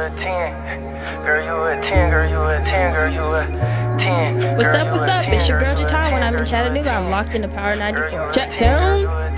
a 10. Girl, you a 10. Girl, you a 10. Girl, you a 10. What's up? It's your girl Jatara. When I'm in Chattanooga, I'm locked into Power 94. Chat Town.